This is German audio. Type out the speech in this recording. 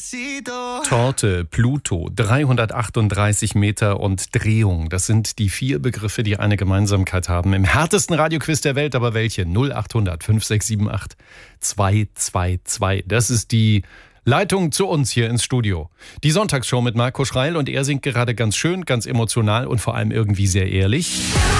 Torte, Pluto, 338 Meter und Drehung. Das sind die 4 Begriffe, die eine Gemeinsamkeit haben. Im härtesten Radioquiz der Welt, aber welche? 0800 5678 222. Das ist die Leitung zu uns hier ins Studio. Die Sonntagsshow mit Marco Schreil und er singt gerade ganz schön, ganz emotional und vor allem irgendwie sehr ehrlich.